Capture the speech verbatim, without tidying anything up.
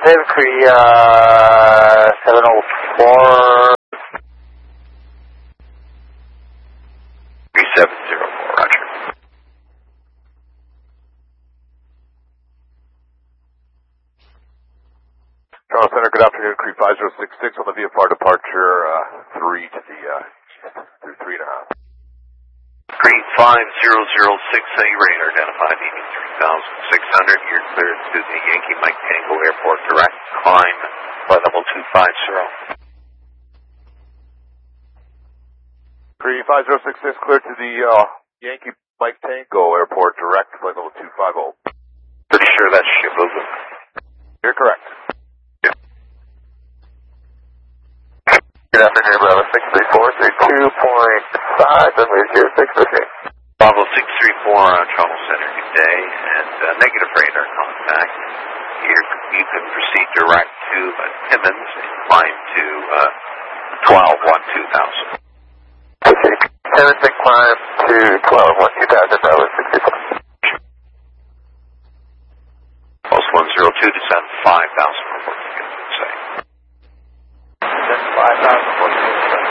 David Cree, uh, seven oh four. three seven zero four, roger. Charles Center, good afternoon. Cree five zero six six on the V F R departure, uh, three to the, uh, through three and a half. Cree five zero zero six, A radar identified, meeting three thousand six hundred. You're cleared to the Yankee Mike Tango Airport direct. Climb flight level two five zero. Cree five zero six six cleared to the, uh, Yankee Mike Tango Airport direct, flight level two five zero. Pretty sure that's Shibuya. You're correct. Good afternoon, Bravo six three four, three two point five, runway zero six, okay. Bravo six three four, uh, Travel Center, good day, and uh, negative radar contact. You're, you can proceed direct to uh, Timmins and climb to uh, twelve one two thousand. Okay, Timmins and climb to twelve one two thousand, Bravo six three four. Post one zero two, descend five thousand, report to get to the site. five thousand.